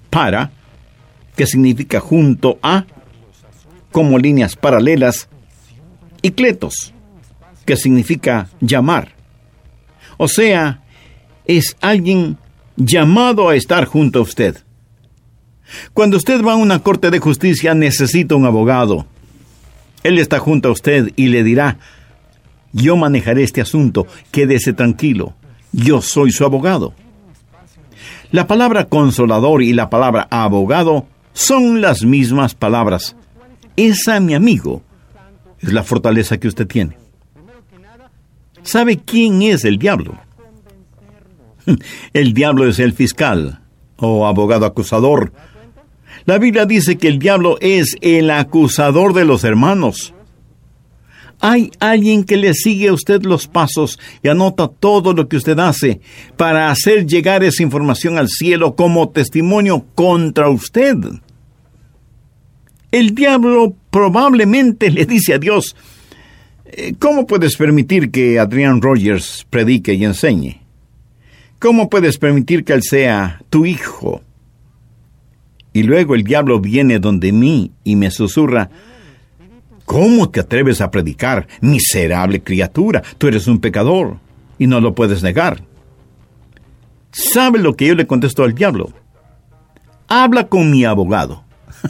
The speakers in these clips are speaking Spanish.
para, que significa junto a, como líneas paralelas, y kletos, que significa llamar. O sea, es alguien llamado a estar junto a usted. Cuando usted va a una corte de justicia, necesita un abogado. Él está junto a usted y le dirá: yo manejaré este asunto, quédese tranquilo, yo soy su abogado. La palabra consolador y la palabra abogado son las mismas palabras. Esa, mi amigo, es la fortaleza que usted tiene. ¿Sabe quién es el diablo? El diablo es el fiscal o abogado acusador. La Biblia dice que el diablo es el acusador de los hermanos. Hay alguien que le sigue a usted los pasos y anota todo lo que usted hace para hacer llegar esa información al cielo como testimonio contra usted. El diablo probablemente le dice a Dios: ¿cómo puedes permitir que Adrian Rogers predique y enseñe? ¿Cómo puedes permitir que él sea tu hijo? Y luego el diablo viene donde mí y me susurra: ¿cómo te atreves a predicar, miserable criatura? Tú eres un pecador y no lo puedes negar. ¿Sabe lo que yo le contesto al diablo? Habla con mi abogado.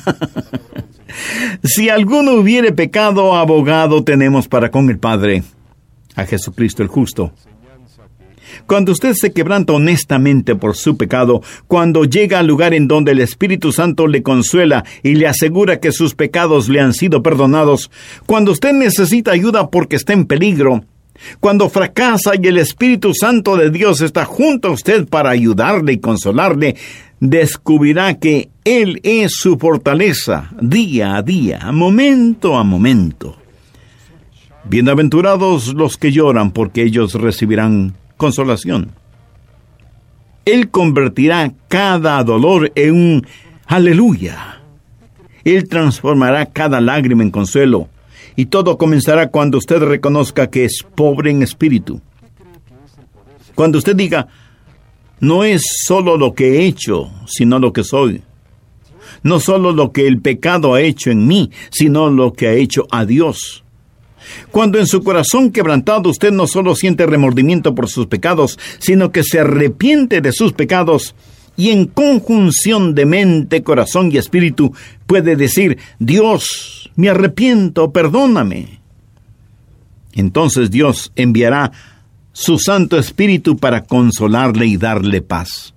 Si alguno hubiere pecado, abogado tenemos para con el Padre, a Jesucristo el justo. Cuando usted se quebranta honestamente por su pecado, cuando llega al lugar en donde el Espíritu Santo le consuela y le asegura que sus pecados le han sido perdonados, cuando usted necesita ayuda porque está en peligro, cuando fracasa y el Espíritu Santo de Dios está junto a usted para ayudarle y consolarle, descubrirá que Él es su fortaleza día a día, momento a momento. Bienaventurados los que lloran, porque ellos recibirán consolación. Él convertirá cada dolor en un aleluya. Él transformará cada lágrima en consuelo. Y todo comenzará cuando usted reconozca que es pobre en espíritu. Cuando usted diga: no es solo lo que he hecho, sino lo que soy. No solo lo que el pecado ha hecho en mí, sino lo que ha hecho a Dios. Cuando en su corazón quebrantado usted no solo siente remordimiento por sus pecados, sino que se arrepiente de sus pecados, y en conjunción de mente, corazón y espíritu puede decir: Dios, me arrepiento, perdóname. Entonces Dios enviará su Santo Espíritu para consolarle y darle paz.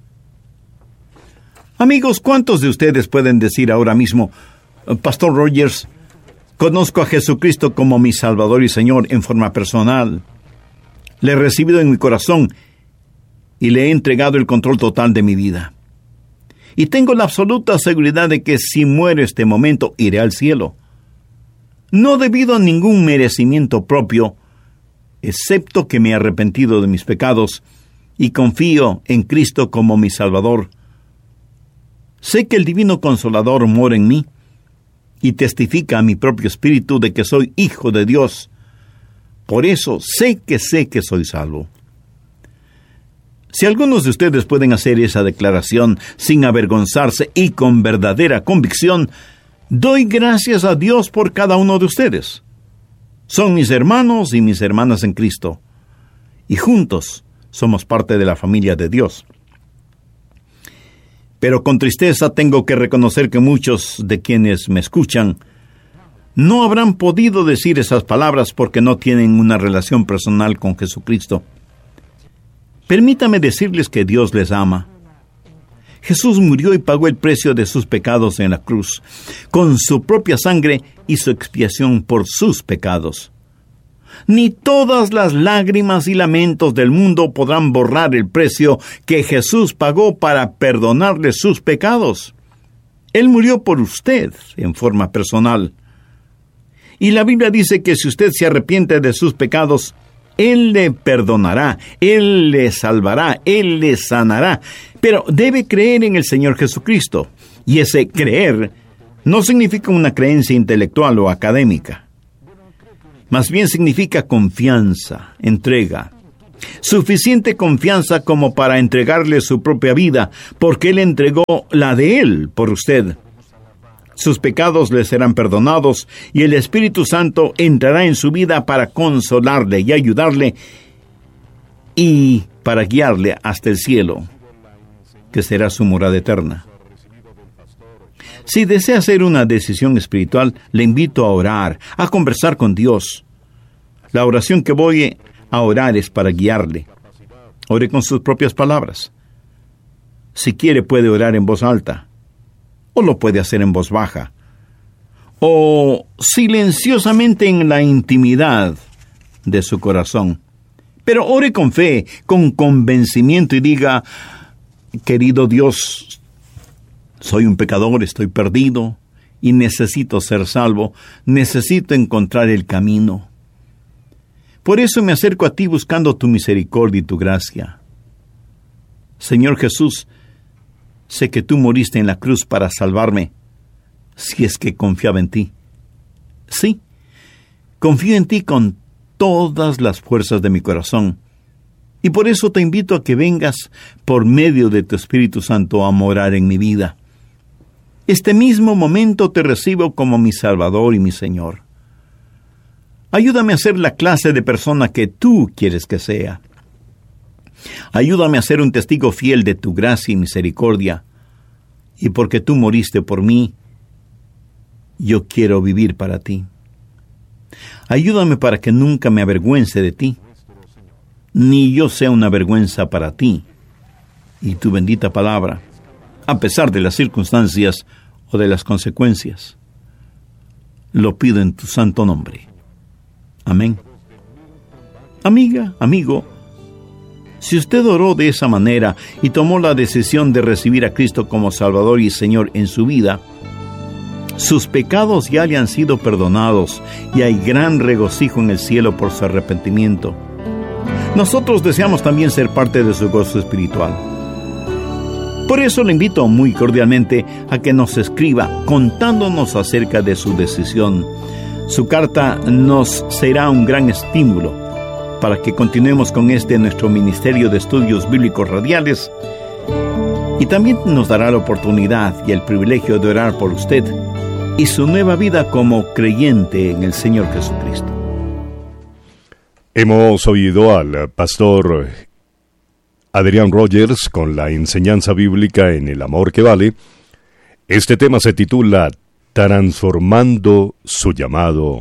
Amigos, ¿cuántos de ustedes pueden decir ahora mismo: Pastor Rogers, conozco a Jesucristo como mi Salvador y Señor en forma personal? Le he recibido en mi corazón y le he entregado el control total de mi vida. Y tengo la absoluta seguridad de que si muero este momento, iré al cielo. No debido a ningún merecimiento propio, excepto que me he arrepentido de mis pecados y confío en Cristo como mi Salvador. Sé que el Divino Consolador mora en mí y testifica a mi propio espíritu de que soy hijo de Dios. Por eso sé que soy salvo. Si algunos de ustedes pueden hacer esa declaración sin avergonzarse y con verdadera convicción, doy gracias a Dios por cada uno de ustedes. Son mis hermanos y mis hermanas en Cristo, y juntos somos parte de la familia de Dios. Pero con tristeza tengo que reconocer que muchos de quienes me escuchan no habrán podido decir esas palabras porque no tienen una relación personal con Jesucristo. Permítame decirles que Dios les ama. Jesús murió y pagó el precio de sus pecados en la cruz. Con su propia sangre hizo expiación por sus pecados. Ni todas las lágrimas y lamentos del mundo podrán borrar el precio que Jesús pagó para perdonarle sus pecados. Él murió por usted en forma personal. Y la Biblia dice que si usted se arrepiente de sus pecados, Él le perdonará, Él le salvará, Él le sanará. Pero debe creer en el Señor Jesucristo. Y ese creer no significa una creencia intelectual o académica. Más bien significa confianza, entrega, Suficiente confianza como para entregarle su propia vida, porque Él entregó la de Él por usted. Sus pecados le serán perdonados y el Espíritu Santo entrará en su vida para consolarle y ayudarle y para guiarle hasta el cielo, que será su morada eterna. Si desea hacer una decisión espiritual, le invito a orar, a conversar con Dios. La oración que voy a orar es para guiarle. Ore con sus propias palabras. Si quiere, puede orar en voz alta, o lo puede hacer en voz baja, o silenciosamente en la intimidad de su corazón. Pero ore con fe, con convencimiento y diga: querido Dios, soy un pecador, estoy perdido y necesito ser salvo, necesito encontrar el camino. Por eso me acerco a ti buscando tu misericordia y tu gracia. Señor Jesús, sé que tú moriste en la cruz para salvarme, si es que confiaba en ti. Sí, confío en ti con todas las fuerzas de mi corazón, y por eso te invito a que vengas por medio de tu Espíritu Santo a morar en mi vida. Este mismo momento te recibo como mi Salvador y mi Señor. Ayúdame a ser la clase de persona que tú quieres que sea. Ayúdame a ser un testigo fiel de tu gracia y misericordia. Y porque tú moriste por mí, yo quiero vivir para ti. Ayúdame para que nunca me avergüence de ti, ni yo sea una vergüenza para ti y tu bendita palabra, a pesar de las circunstancias o de las consecuencias. Lo pido en tu santo nombre. Amén. Amiga, amigo, si usted oró de esa manera y tomó la decisión de recibir a Cristo como Salvador y Señor en su vida, sus pecados ya le han sido perdonados y hay gran regocijo en el cielo por su arrepentimiento. Nosotros deseamos también ser parte de su gozo espiritual. Por eso le invito muy cordialmente a que nos escriba contándonos acerca de su decisión. Su carta nos será un gran estímulo para que continuemos con nuestro Ministerio de Estudios Bíblicos Radiales, y también nos dará la oportunidad y el privilegio de orar por usted y su nueva vida como creyente en el Señor Jesucristo. Hemos oído al pastor Adrián Rogers con la enseñanza bíblica en El Amor que Vale. Este tema se titula Transformando su llamado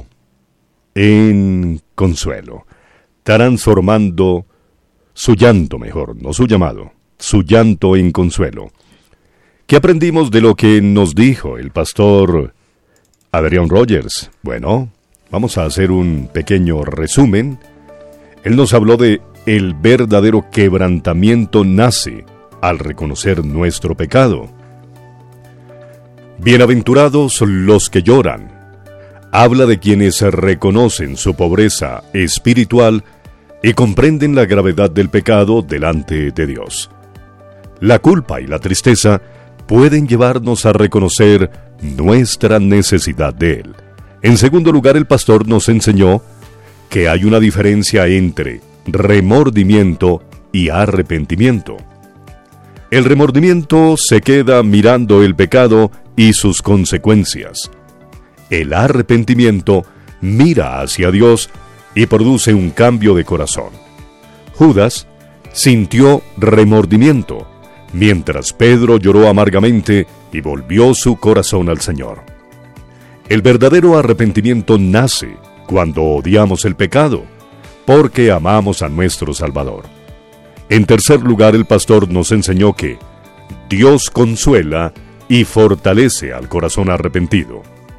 en consuelo. Transformando su llanto, mejor, no su llamado, su llanto en consuelo. ¿Qué aprendimos de lo que nos dijo el pastor Adrián Rogers? Bueno, vamos a hacer un pequeño resumen. Él nos habló de el verdadero quebrantamiento nace al reconocer nuestro pecado. Bienaventurados los que lloran. Habla de quienes reconocen su pobreza espiritual y comprenden la gravedad del pecado delante de Dios. La culpa y la tristeza pueden llevarnos a reconocer nuestra necesidad de Él. En segundo lugar, el pastor nos enseñó que hay una diferencia entre remordimiento y arrepentimiento. El remordimiento se queda mirando el pecado y sus consecuencias. El arrepentimiento mira hacia Dios y produce un cambio de corazón. Judas sintió remordimiento, mientras Pedro lloró amargamente y volvió su corazón al Señor. El verdadero arrepentimiento nace cuando odiamos el pecado, porque amamos a nuestro Salvador. En tercer lugar, el pastor nos enseñó que Dios consuela y fortalece al corazón arrepentido.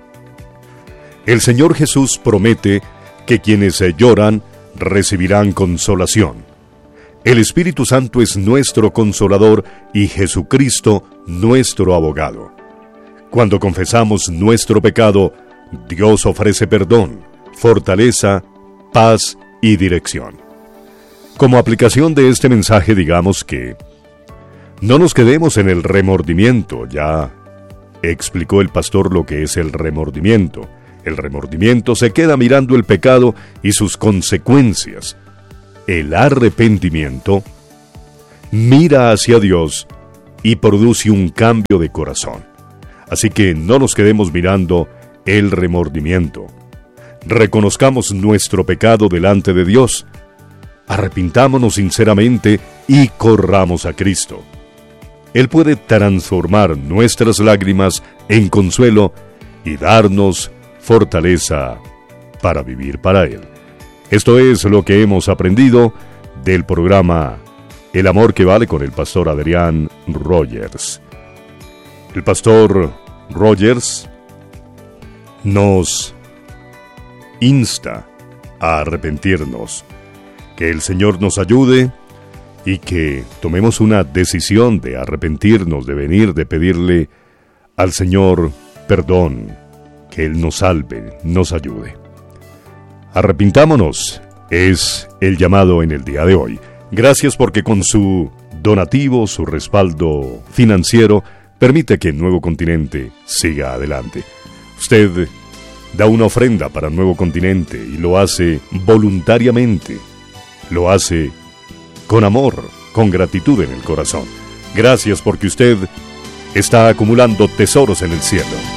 El Señor Jesús promete que quienes lloran recibirán consolación. El Espíritu Santo es nuestro consolador y Jesucristo nuestro abogado. Cuando confesamos nuestro pecado, Dios ofrece perdón, fortaleza, paz y dirección. Como aplicación de este mensaje, digamos que no nos quedemos en el remordimiento. Ya explicó el pastor lo que es el remordimiento. El remordimiento se queda mirando el pecado y sus consecuencias. el arrepentimiento, mira hacia Dios y produce un cambio de corazón. Así que no nos quedemos mirando el remordimiento. Reconozcamos nuestro pecado delante de Dios, arrepintámonos sinceramente y corramos a Cristo. Él puede transformar nuestras lágrimas en consuelo y darnos fortaleza para vivir para Él. Esto es lo que hemos aprendido del programa El Amor que Vale con el pastor Adrián Rogers. El pastor Rogers nos insta a arrepentirnos, que el Señor nos ayude y que tomemos una decisión de arrepentirnos, de venir, de pedirle al Señor perdón, que Él nos salve, nos ayude. Arrepintámonos, es el llamado en el día de hoy. Gracias porque con su donativo, su respaldo financiero, permite que Nuevo Continente siga adelante. Usted da una ofrenda para Nuevo Continente y lo hace voluntariamente, lo hace con amor, con gratitud en el corazón. Gracias porque usted está acumulando tesoros en el cielo.